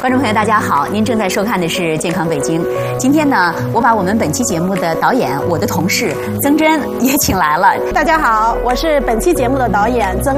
观众朋友，大家好，您正在收看的是《健康北京》。今天呢，我把我们本期节目的导演，我的同事曾真也请来了。 大家好，我是本期节目的导演曾